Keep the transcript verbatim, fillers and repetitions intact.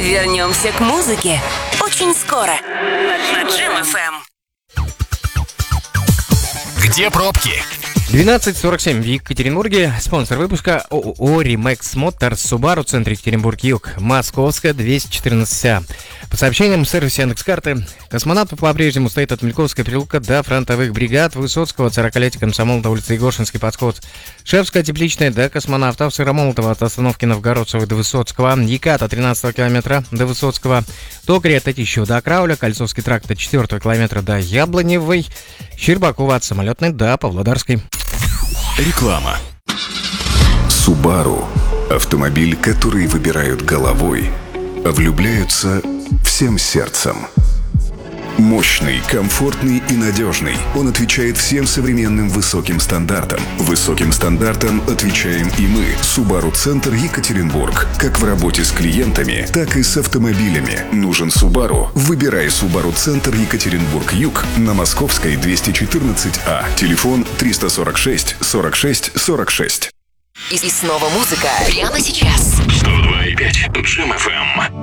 Вернемся к музыке очень скоро на Джим эф эм. Где пробки? двенадцать сорок семь в Екатеринбурге. Спонсор выпуска ООО «Римекс Моторс», Subaru, центр Екатеринбург-Юг, Московская, двести четырнадцать А. По сообщениям сервиса Яндекс.Карты, космонавтов по-прежнему стоит от Мельковского переулка до фронтовых бригад, Высоцкого, сорокалетия комсомола до улицы Егошинский подход, Шефская, Тепличная до космонавтов, Сыромолотова от остановки Новгородцева до Высоцкого, Еката тринадцатого километра до Высоцкого, Токаря от Татищева до Крауля, Кольцовский тракт от четвёртого километра до Яблоневой, Щербакова от Самолетной до Павлодарской. Реклама. Subaru – автомобиль, который выбирают головой, а влюбляются всем сердцем. Мощный, комфортный и надежный. Он отвечает всем современным высоким стандартам. Высоким стандартам отвечаем и мы. Subaru Центр Екатеринбург. Как в работе с клиентами, так и с автомобилями. Нужен Subaru? Выбирай Subaru Центр Екатеринбург-Юг на Московской, двести четырнадцать А. Телефон триста сорок шесть сорок шесть сорок шесть. И снова музыка прямо сейчас. сто два и пять Джим эф эм.